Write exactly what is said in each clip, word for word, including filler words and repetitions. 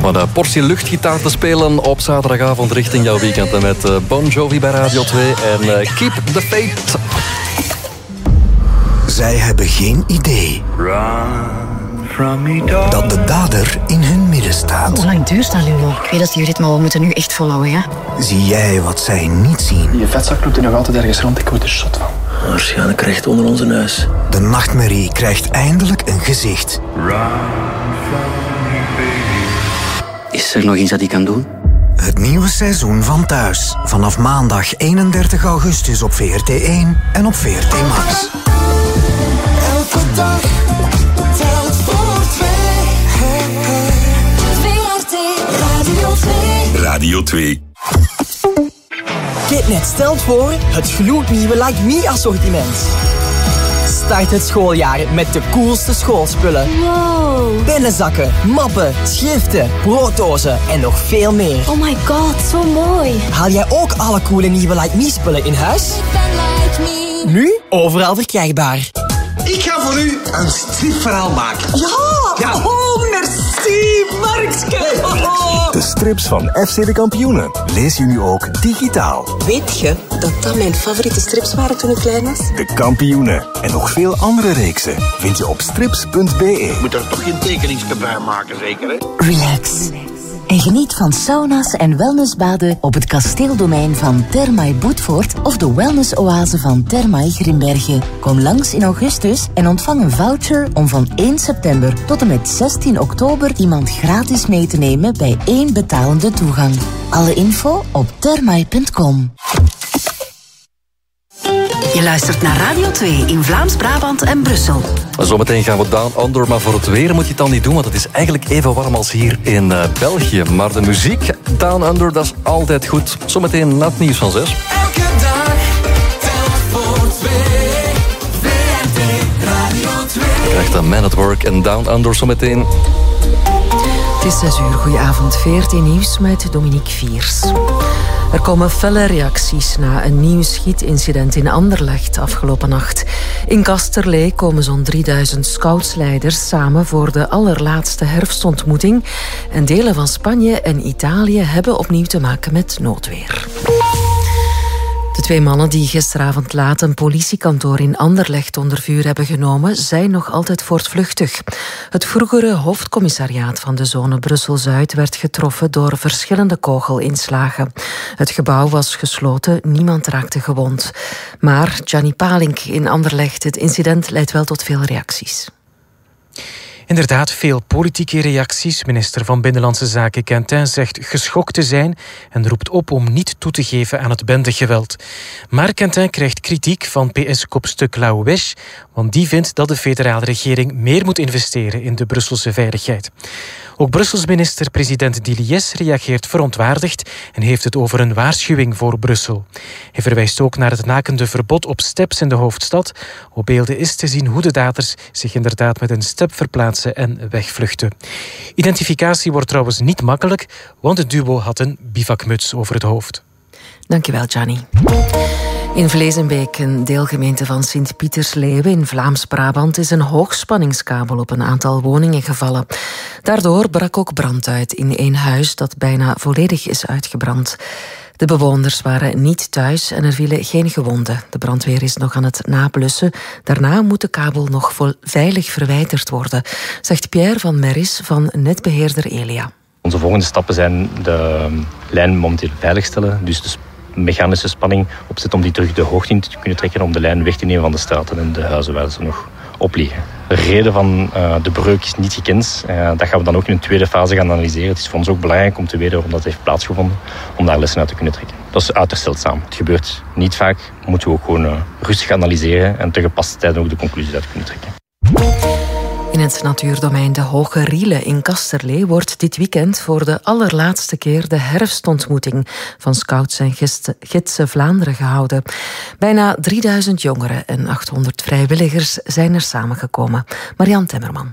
een uh, portie luchtgitaar te spelen op zaterdagavond richting jouw weekend. En met uh, Bon Jovi bij Radio twee en uh, Keep the Faith. Zij hebben geen idee dat de dader in hun midden staat. Hoe lang duurt dat, Lulo? Ik weet dat jullie dit, maar we moeten nu echt volhouden, ja? Zie jij wat zij niet zien? Die vetzak loopt er nog altijd ergens rond, ik word er zot van. Waarschijnlijk recht onder onze neus. De nachtmerrie krijgt eindelijk een gezicht. Is er nog iets dat ik kan doen? Het nieuwe seizoen van Thuis. Vanaf maandag eenendertig augustus op V R T één en op V R T Max. Elke dag telt voor twee. V R T Radio twee. Radio twee. Kitnet stelt voor het gloednieuwe Like Me assortiment. Start het schooljaar met de coolste schoolspullen. Wow. Pennenzakken, mappen, schriften, brooddozen en nog veel meer. Oh my god, zo mooi. Haal jij ook alle coole nieuwe Like Me spullen in huis? Ik ben Like Me. Nu overal verkrijgbaar. Ik ga voor u een stripverhaal maken. Ja! Ja. Oh, merci, Markske. Oh. De strips van F C de Kampioenen lees je nu ook digitaal. Weet je dat dat mijn favoriete strips waren toen ik klein was? De Kampioenen en nog veel andere reeksen vind je op strips punt b e. Moet er toch geen tekeningsje bij maken, zeker hè? Relax. En geniet van sauna's en wellnessbaden op het kasteeldomein van Thermae Boetvoort of de wellnessoase van Thermae Grimbergen. Kom langs in augustus en ontvang een voucher om van één september tot en met zestien oktober iemand gratis mee te nemen bij één betalende toegang. Alle info op thermae punt com. Je luistert naar Radio twee in Vlaams-Brabant en Brussel. Zometeen gaan we Down Under, maar voor het weer moet je het dan niet doen, want het is eigenlijk even warm als hier in uh, België. Maar de muziek, Down Under, dat is altijd goed. Zometeen na het nieuws van zes. Elke dag telt voor twee. V R T Radio twee. Je krijgt een Man at Work en Down Under zometeen. Het is zes uur, goedenavond. V R T Nieuws met Dominique Viers. Er komen felle reacties na een nieuw schietincident in Anderlecht afgelopen nacht. In Kasterlee komen zo'n drieduizend scoutsleiders samen voor de allerlaatste herfstontmoeting. En delen van Spanje en Italië hebben opnieuw te maken met noodweer. De twee mannen die gisteravond laat een politiekantoor in Anderlecht onder vuur hebben genomen, zijn nog altijd voortvluchtig. Het vroegere hoofdcommissariaat van de zone Brussel-Zuid werd getroffen door verschillende kogelinslagen. Het gebouw was gesloten, niemand raakte gewond. Maar Gianni Palink in Anderlecht, het incident leidt wel tot veel reacties. Inderdaad, veel politieke reacties. Minister van Binnenlandse Zaken Quentin zegt geschokt te zijn en roept op om niet toe te geven aan het bendegeweld. Maar Quentin krijgt kritiek van P S-kopstuk Lau Wesch, want die vindt dat de federale regering meer moet investeren in de Brusselse veiligheid. Ook Brussels minister-president Diliès reageert verontwaardigd en heeft het over een waarschuwing voor Brussel. Hij verwijst ook naar het nakende verbod op steps in de hoofdstad. Op beelden is te zien hoe de daders zich inderdaad met een step verplaatsen en wegvluchten. Identificatie wordt trouwens niet makkelijk, want het duo had een bivakmuts over het hoofd. Dankjewel, Gianni. In Vleesenbeek, een deelgemeente van Sint-Pietersleeuwen in Vlaams-Brabant, is een hoogspanningskabel op een aantal woningen gevallen. Daardoor brak ook brand uit in één huis dat bijna volledig is uitgebrand. De bewoners waren niet thuis en er vielen geen gewonden. De brandweer is nog aan het nablussen. Daarna moet de kabel nog veilig verwijderd worden, zegt Pierre van Meris van netbeheerder Elia. Onze volgende stappen zijn de lijn momenteel veiligstellen, dus de mechanische spanning opzetten om die terug de hoogte in te kunnen trekken, om de lijn weg te nemen van de straten en de huizen waar ze nog op liggen. De reden van uh, de breuk is niet gekend. Uh, dat gaan we dan ook in een tweede fase gaan analyseren. Het is voor ons ook belangrijk om te weten waarom dat heeft plaatsgevonden, om daar lessen uit te kunnen trekken. Dat is uiterst zeldzaam. Het gebeurt niet vaak. Moeten we ook gewoon uh, rustig analyseren en te gepaste tijden ook de conclusies uit kunnen trekken. In het natuurdomein de Hoge Riele in Kasterlee wordt dit weekend voor de allerlaatste keer de herfstontmoeting van scouts en gidsen Vlaanderen gehouden. Bijna drieduizend jongeren en achthonderd vrijwilligers zijn er samengekomen. Marianne Temmerman.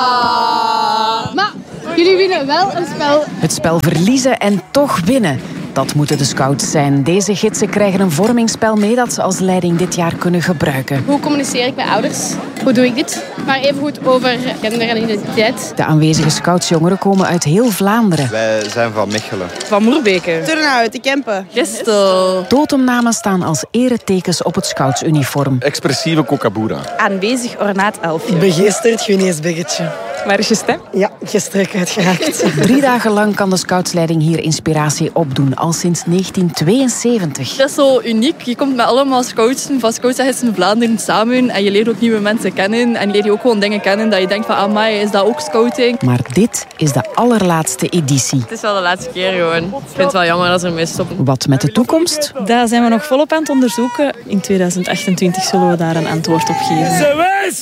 Ah, maar jullie winnen wel een spel. Het spel verliezen en toch winnen. Dat moeten de scouts zijn. Deze gidsen krijgen een vormingsspel mee dat ze als leiding dit jaar kunnen gebruiken. Hoe communiceer ik met ouders? Hoe doe ik dit? Maar evengoed over gender en identiteit. De aanwezige scoutsjongeren komen uit heel Vlaanderen. Wij zijn van Mechelen. Van Moerbeke. Turnhout, de Kempen. Gestel. Totemnamen staan als eretekens op het scoutsuniform. Expressieve Kokabura. Aanwezig ornaat elfje. Begeesterd Guinees-biggetje. Waar is je stem? Ja, gisteren uitgeraakt. Drie dagen lang kan de scoutsleiding hier inspiratie opdoen, al sinds negentien tweeënzeventig. Dat is zo uniek. Je komt met allemaal scouts van Scouts in Vlaanderen samen en je leert ook nieuwe mensen kennen. En je leert je ook gewoon dingen kennen dat je denkt van, amai, is dat ook scouting? Maar dit is de allerlaatste editie. Het is wel de laatste keer gewoon. Ik vind het wel jammer dat ze ermee stoppen. Wat met de toekomst? Daar zijn we nog volop aan het onderzoeken. In tweeduizend achtentwintig zullen we daar een antwoord op geven.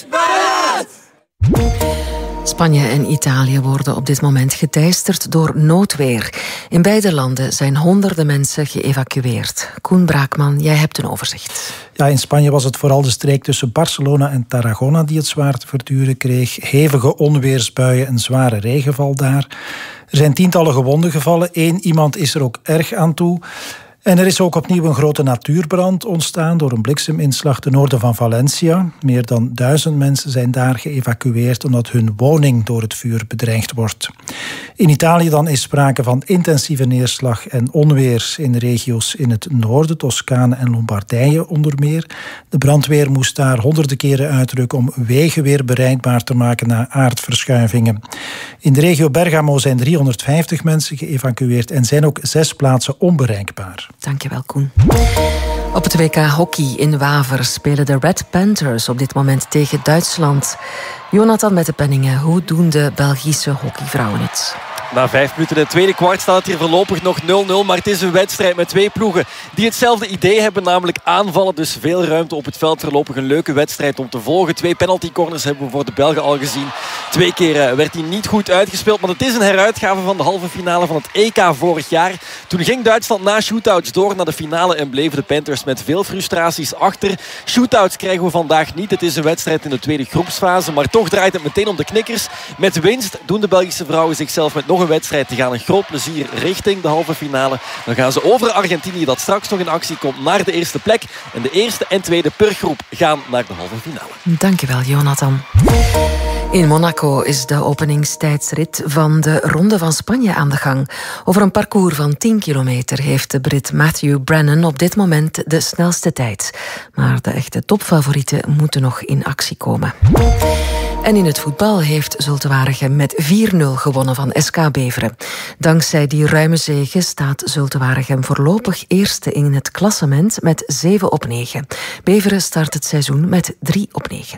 Spanje en Italië worden op dit moment geteisterd door noodweer. In beide landen zijn honderden mensen geëvacueerd. Koen Braakman, jij hebt een overzicht. Ja, in Spanje was het vooral de streek tussen Barcelona en Tarragona die het zwaar te verduren kreeg. Hevige onweersbuien en zware regenval daar. Er zijn tientallen gewonden gevallen. Eén iemand is er ook erg aan toe. En er is ook opnieuw een grote natuurbrand ontstaan door een blikseminslag ten noorden van Valencia. Meer dan duizend mensen zijn daar geëvacueerd omdat hun woning door het vuur bedreigd wordt. In Italië dan is sprake van intensieve neerslag en onweer in regio's in het noorden, Toscane en Lombardije onder meer. De brandweer moest daar honderden keren uitrukken om wegen weer bereikbaar te maken na aardverschuivingen. In de regio Bergamo zijn driehonderdvijftig mensen geëvacueerd en zijn ook zes plaatsen onbereikbaar. Dankjewel, Koen. Op het W K Hockey in Waver spelen de Red Panthers op dit moment tegen Duitsland. Jonathan met de penningen, hoe doen de Belgische hockeyvrouwen het? Na vijf minuten in het tweede kwart staat het hier voorlopig nog nul nul. Maar het is een wedstrijd met twee ploegen die hetzelfde idee hebben. Namelijk aanvallen, dus veel ruimte op het veld. Voorlopig een leuke wedstrijd om te volgen. Twee penalty corners hebben we voor de Belgen al gezien. Twee keer werd hij niet goed uitgespeeld. Maar het is een heruitgave van de halve finale van het E K vorig jaar. Toen ging Duitsland na shootouts door naar de finale. En bleven de Panthers met veel frustraties achter. Shootouts krijgen we vandaag niet. Het is een wedstrijd in de tweede groepsfase. Maar toch draait het meteen om de knikkers. Met winst doen de Belgische vrouwen zichzelf met nog een wedstrijd te gaan. Een groot plezier richting de halve finale. Dan gaan ze over Argentinië, dat straks nog in actie komt, naar de eerste plek. En de eerste en tweede per groep gaan naar de halve finale. Dankjewel, Jonathan. In Monaco is de openingstijdsrit van de Ronde van Spanje aan de gang. Over een parcours van tien kilometer heeft de Brit Matthew Brennan op dit moment de snelste tijd. Maar de echte topfavorieten moeten nog in actie komen. En in het voetbal heeft Zulte Waregem met vier nul gewonnen van S K Beveren. Dankzij die ruime zege staat Zulte Waregem voorlopig eerste in het klassement met zeven op negen. Beveren start het seizoen met drie op negen.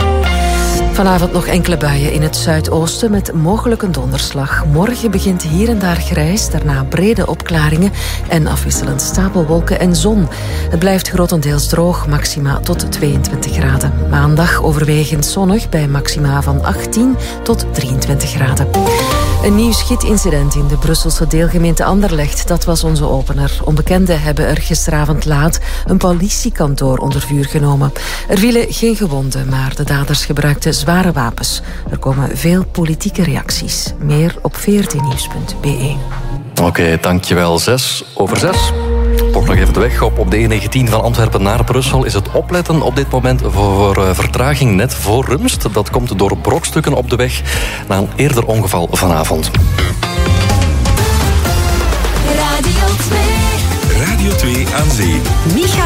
Vanavond nog enkele buien in het zuidoosten met mogelijk een donderslag. Morgen begint hier en daar grijs, daarna brede opklaringen en afwisselend stapelwolken en zon. Het blijft grotendeels droog, maxima tot tweeëntwintig graden. Maandag overwegend zonnig bij maxima van achttien tot drieëntwintig graden. Een nieuw schietincident in de Brusselse deelgemeente Anderlecht, dat was onze opener. Onbekenden hebben er gisteravond laat een politiekantoor onder vuur genomen. Er vielen geen gewonden, maar de daders gebruikten zware wapens. Er komen veel politieke reacties. Meer op veertien nieuws punt b e. Oké, okay, dankjewel. Zes over zes. Toch nog even de weg op, op de E negentien van Antwerpen naar Brussel is het opletten op dit moment voor uh, vertraging net voor Rumst. Dat komt door brokstukken op de weg na een eerder ongeval vanavond. Radio twee. Radio twee aan zee. Micha